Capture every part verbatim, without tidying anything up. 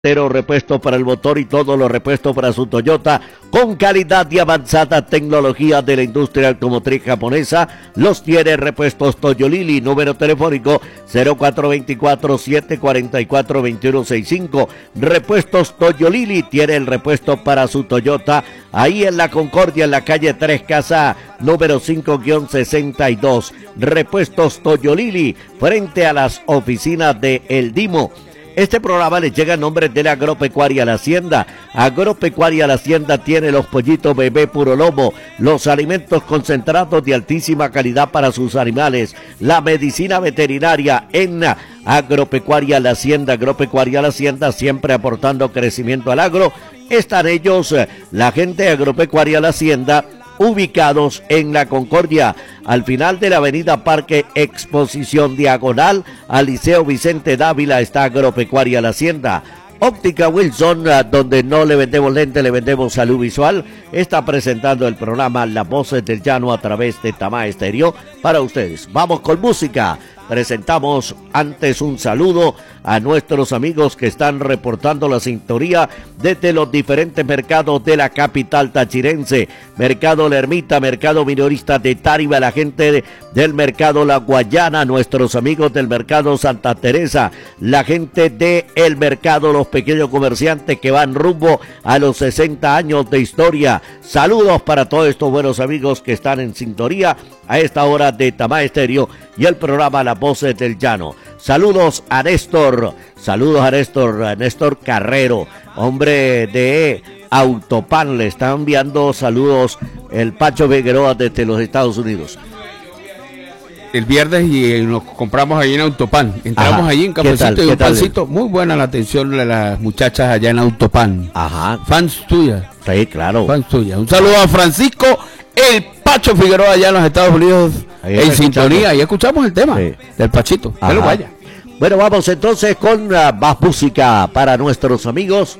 Pero repuesto para el motor y todos los repuestos para su Toyota con calidad y avanzada tecnología de la industria automotriz japonesa. Los tiene Repuestos Toyolili, número telefónico cero cuatro dos cuatro, siete cuatro cuatro, dos uno seis cinco. Repuestos Toyolili tiene el repuesto para su Toyota ahí en la Concordia, en la calle Tres Casas, número cinco sesenta y dos. Repuestos Toyolili, frente a las oficinas de El Dimo. Este programa les llega en nombre de la Agropecuaria La Hacienda. Agropecuaria La Hacienda tiene los pollitos bebé puro lomo, los alimentos concentrados de altísima calidad para sus animales, la medicina veterinaria en Agropecuaria La Hacienda. Agropecuaria La Hacienda, siempre aportando crecimiento al agro. Están ellos, la gente de Agropecuaria La Hacienda, ubicados en la Concordia, al final de la avenida Parque Exposición, diagonal al Liceo Vicente Dávila, está Agropecuaria La Hacienda. Óptica Wilson, donde no le vendemos lente, le vendemos salud visual, está presentando el programa Las Voces del Llano a través de Tamá Estéreo para ustedes. Vamos con música. Presentamos antes un saludo a nuestros amigos que están reportando la sintonía desde los diferentes mercados de la capital tachirense. Mercado La Ermita, Mercado Minorista de Táriba, la gente de, del Mercado La Guayana, nuestros amigos del Mercado Santa Teresa, la gente del Mercado Los Pequeños Comerciantes que van rumbo a los sesenta años de historia. Saludos para todos estos buenos amigos que están en sintonía a esta hora de Tamá Estéreo y el programa Las Voces del Llano. Saludos a Néstor, saludos a Néstor, a Néstor Carrero, hombre de Autopan, le está enviando saludos el Pacho Figueroa desde los Estados Unidos. El viernes y nos compramos allí en Autopan, entramos Ajá. allí en Cafecito y un pancito, muy buena la atención de las muchachas allá en Autopan. Ajá. Fans tuyas. Sí, claro. Fans tuyas. Un saludo a Francisco, el Pacho Figueroa allá en los Estados Unidos, ahí en sintonía, y escuchamos el tema sí. del Pachito, que lo vaya. Bueno, vamos entonces con uh, más música para nuestros amigos.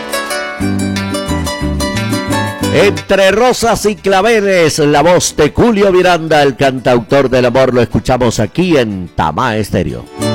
Entre rosas y claveles, la voz de Julio Miranda, el cantautor del amor, lo escuchamos aquí en Tamá Estéreo.